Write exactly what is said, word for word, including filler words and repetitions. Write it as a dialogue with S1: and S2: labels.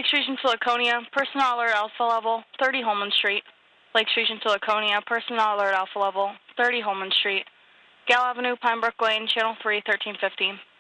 S1: Lakes Region to Laconia, personnel alert alpha level, thirty Holman Street. Lakes Region to Laconia, personnel alert alpha level, thirty Holman Street. Gale Avenue, Pine Brook Lane, Channel three, thirteen fifteen.